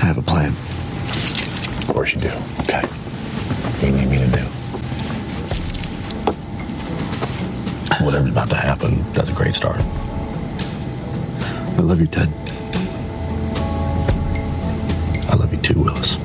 have a plan. Of course you do. Okay. What do you need me to do? Whatever's about to happen, that's a great start. I love you, Ted. I love you too, Willis.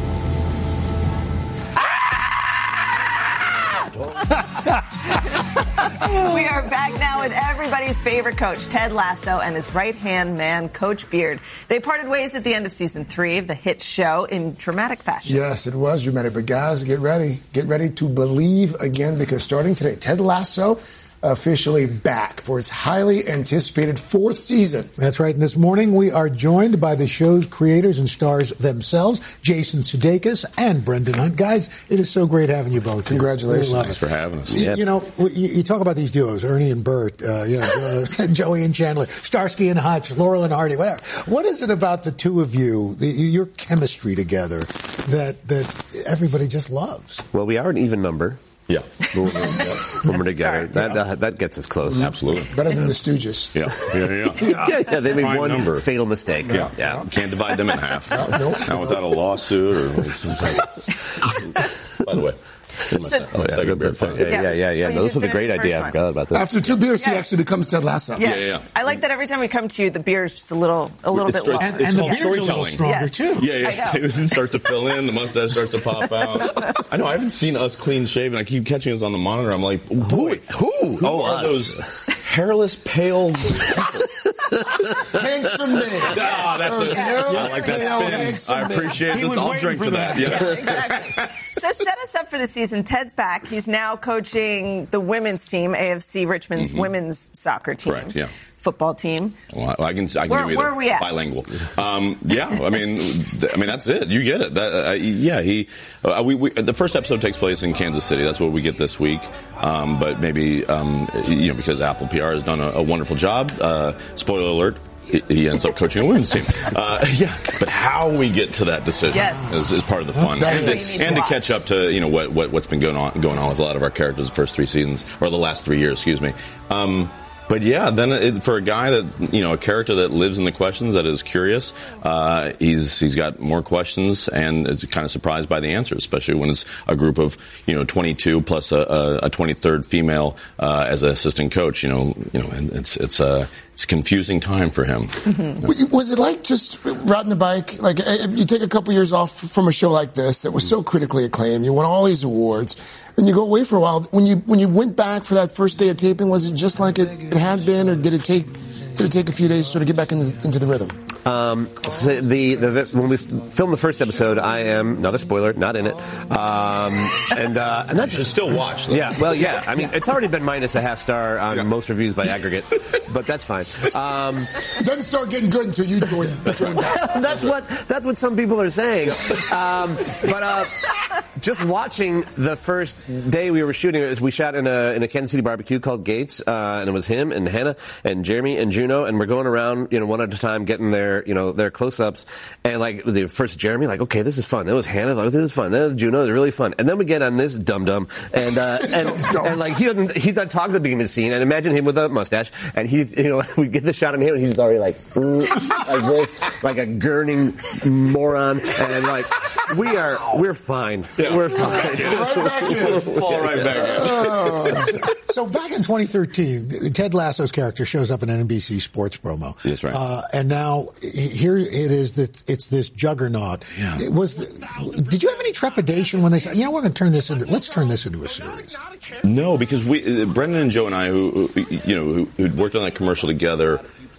We are back now with everybody's favorite coach, Ted Lasso, and his right-hand man, Coach Beard. They parted ways at the end of season 3 of the hit show in dramatic fashion. Yes, it was dramatic. But guys, get ready. Get ready to believe again, because starting today, Ted Lasso officially back for its highly anticipated 4th season. That's right. And this morning we are joined by the show's creators and stars themselves, Jason Sudeikis and Brendan Hunt. Guys, it is so great having you both. Congratulations. Thanks for having us. You know, you talk about these duos, Ernie and Bert, Joey and Chandler, Starsky and Hutch, Laurel and Hardy, whatever. What is it about the two of you, your chemistry together, that everybody just loves? Well, we are an even number. Yeah. When we're together. That gets us close. Absolutely. Better than the Stooges. Yeah, they made one number. Fatal mistake. Yeah. Can't divide them in half. Nope. Not without a lawsuit or some type. By the way. Those was a great idea. I forgot about that. After 2 beers, he actually becomes Ted Lasso. Yes. Yeah. I like that every time we come to you, the beer is just a little bit low. And the beer's a little storytelling. stronger, too. Yeah. It starts to fill in. The mustache starts to pop out. I know. I haven't seen us clean shaven. I keep catching us on the monitor. I'm like, boy, who are those hairless, pale Handsome man. I like that spin. I appreciate this. I'll drink to that. Yeah, exactly. So set us up for the season. Ted's back. He's now coaching the women's team, AFC Richmond's women's soccer team. Correct, yeah. Football team. Well, I can Where are we at? Bilingual. I mean, that's it. You get it. The first episode takes place in Kansas City. That's what we get this week. But maybe, because Apple PR has done a wonderful job. Spoiler alert. He ends up coaching a women's team. But how we get to that decision is part of the fun, and to catch up to what's been going on with a lot of our characters the first 3 seasons, or the last 3 years, excuse me. But then for a guy that, a character that lives in the questions, that is curious, he's got more questions and is kind of surprised by the answers, especially when it's a group of, 22 plus a 23rd female, as an assistant coach, and it's a confusing time for him. Mm-hmm. Was it like just riding the bike? Like, you take a couple years off from a show like this that was so critically acclaimed, you won all these awards, and you go away for a while. When you went back for that first day of taping, was it just like it had been, or did it take a few days to sort of get back into the rhythm? When we filmed the first episode, I am, another spoiler, not in it. And that's just still watch. Though. Yeah, well, yeah. I mean, it's already been minus a half star on most reviews by aggregate, but that's fine. It doesn't start getting good until you join back. That's what some people are saying. But just watching the first day we were shooting, we shot in a Kansas City barbecue called Gates, and it was him and Hannah and Jeremy and Juno, and we're going around, one at a time, getting their close-ups, and like the first Jeremy, like, okay, this is fun. It was Hannah, like, this is fun. Then Juno, they're really fun. And then we get on this dum-dum, and like he's not talking at the beginning of the scene, and imagine him with a mustache, and he's, we get the shot on him, and he's already like this, like a gurning moron, and like, we're fine. Yeah. We're fine. Right back in. Fall right back in. So back in 2013, Ted Lasso's character shows up in an NBC Sports promo. That's right. And now here it is that it's this juggernaut. Yeah. Did you have any trepidation when they said, we're going to let's turn this into a series? No, because Brendan and Joe and I, who worked on that commercial together,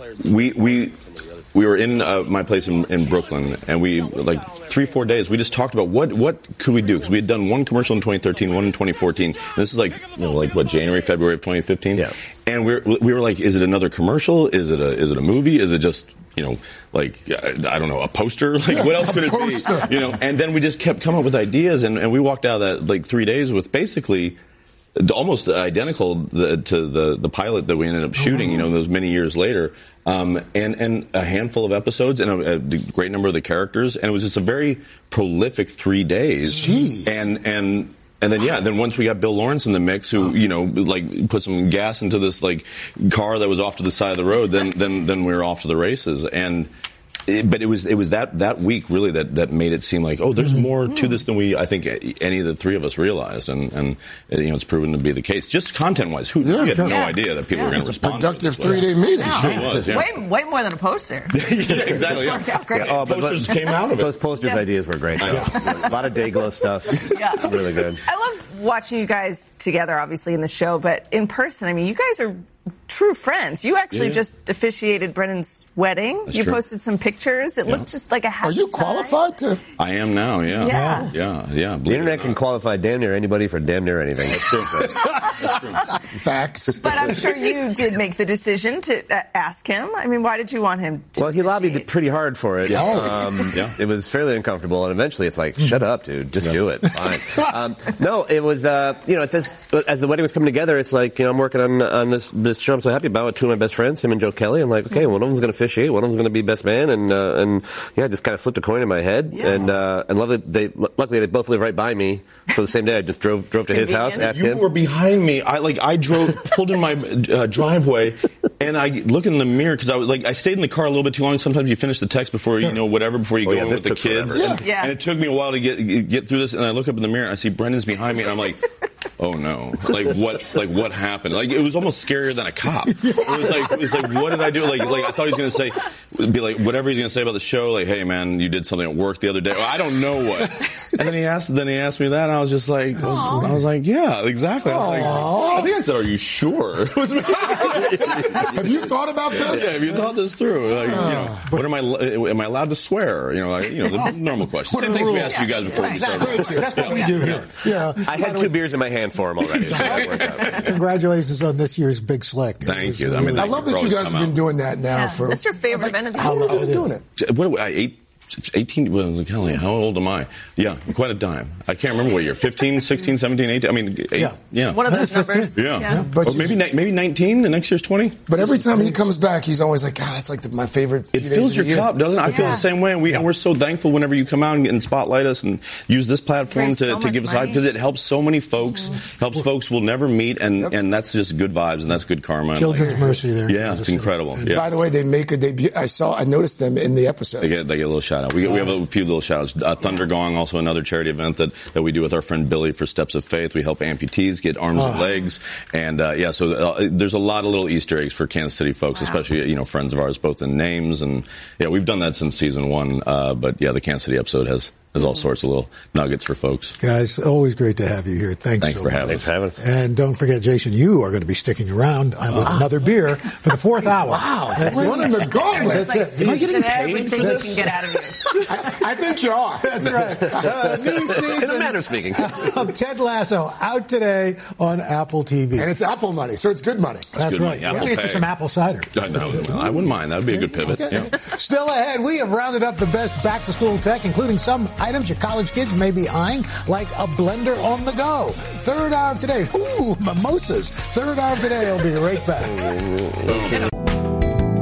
we were in my place in Brooklyn, and we, like 3-4 days, we just talked about what could we do, because we had done one commercial in 2013, one in 2014, and this is January, February of 2015, yeah. And we were like, is it another commercial? Is it a movie? Is it just I don't know, a poster? Like, what else could it be? And then we just kept coming up with ideas, and we walked out of that 3 days with basically almost identical to the pilot that we ended up shooting, those many years later, and a handful of episodes and a great number of the characters, and it was just a very prolific 3 days. Jeez. And then once we got Bill Lawrence in the mix, who put some gas into this car that was off to the side of the road, then we were off to the races. And But it was that week really that made it seem like, oh, there's more to this than I think any of the three of us realized, and it's proven to be the case. Just content-wise, we had no idea that people were going to respond. Productive 3-day meeting. Sure was, way more than a poster. Exactly. Worked out great. Posters came out of it. Those posters ideas were great. A lot of Dayglow stuff. Yeah. Really good. I love watching you guys together, obviously, in the show, but in person, I mean, you guys are true friends. You actually just officiated Brennan's wedding. That's you true. posted some pictures. It looked just like a happy Are you time. qualified to? I am now, yeah. The internet can qualify damn near anybody for damn near anything. That's true. Facts. But I'm sure you did make the decision to ask him. I mean, why did you want him to Well, he lobbied pretty hard for it. It was fairly uncomfortable, and eventually it's like, shut up, dude. Just do it. Fine. No, it was, as the wedding was coming together, it's like, I'm working on this show I'm so happy about with two of my best friends, him and Joe Kelly. I'm like, okay, one of them's going to officiate, one of them's going to be best man, and just kind of flipped a coin in my head. Yeah. And luckily they both live right by me. So the same day I just drove to his house, asked You him. were behind me. I pulled in my driveway, and I look in the mirror because I stayed in the car a little bit too long. Sometimes you finish the text before you go in with the kids. Yeah. And it took me a while to get through this, and I look up in the mirror and I see Brendan's behind me, and I'm like, oh no! What happened? Like, it was almost scarier than a cop. It was like, what did I do? Like I thought he was going to say, whatever he's going to say about the show. Like, hey man, you did something at work the other day. Well, I don't know what. And then he asked me that, and I was just like, I was like, yeah, exactly. I was like, I think I said, are you sure? Have you thought about this? Yeah, have you thought this through? Like, what am I allowed to swear? The normal questions. Same things we asked you guys before we started. That's what we do here. Yeah. I had 2 beers in my hand for him already. So that worked out. Congratulations on this year's Big Slick. Thank you. I love that you guys have been doing that now for. That's your favorite event of the How year. long have you been doing it? What are we, 18, well, Kelly, how old am I? Yeah, quite a dime. I can't remember what year. 15, 16, 17, 18. I mean, 8, yeah. One of those numbers. Yeah. But Or maybe 19, the next year's 20. But every time he comes back, he's always like, God, that's like my favorite. It fills your cup, doesn't it? I feel the same way. And we're so thankful whenever you come out and spotlight us and use this platform Raise so to give us hype, because it helps so many folks, helps folks we'll never meet, and that's just good vibes, and that's good karma. Children's Mercy there. Yeah, it's incredible. Yeah. By the way, they make a debut. I noticed them in the episode. They get a little shout out. We have a few little shout outs. Thunder Gong, also another charity event that we do with our friend Billy for Steps of Faith. We help amputees get arms and legs. And so there's a lot of little Easter eggs for Kansas City folks, especially, friends of ours, both in names. And we've done that since season 1. But the Kansas City episode has all sorts of little nuggets for folks. Guys, always great to have you here. Thanks so for having us. And don't forget, Jason, you are going to be sticking around with another beer for the 4th hour. Wow. That's running the gauntlet. That's it. Am I getting paid for this? You can get out of here. I think you are. That's right. New season In a manner of speaking. of Ted Lasso out today on Apple TV. And it's Apple money, so it's good money. That's good right. money. Maybe it's just some apple cider. No, I wouldn't mind. That would be a good pivot. Okay. Yeah. Still ahead, we have rounded up the best back-to-school tech, including some items your college kids may be eyeing, like a blender on the go. Third hour of today. Ooh, mimosas. Third hour of today. I'll be right back.